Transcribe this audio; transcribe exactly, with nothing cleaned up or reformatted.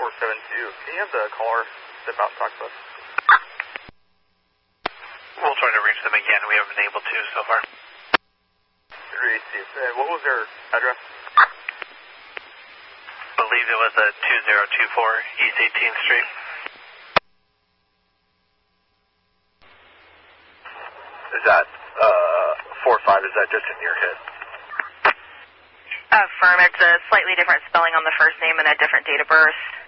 four seven two. Can you have the caller step out and talk to us? We'll try to reach them again. We haven't been able to so far. three eight two. Uh, what was their address? I believe it was a two zero two four East eighteenth Street. Is that uh, four five, is that just in your head? Affirm, it's a slightly different spelling on the first name and a different date of birth.